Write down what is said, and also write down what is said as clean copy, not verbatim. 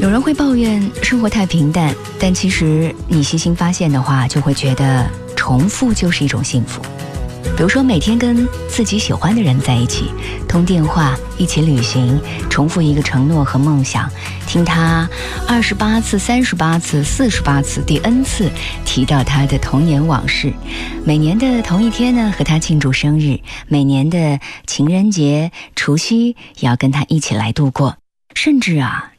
有人会抱怨生活太平淡，但其实你细心发现的话，就会觉得重复就是一种幸福。比如说每天跟自己喜欢的人在一起，通电话，一起旅行，重复一个承诺和梦想，听他28次、38次、48次、第 N 次提到他的童年往事。每年的同一天呢，和他庆祝生日，每年的情人节、除夕也要跟他一起来度过。甚至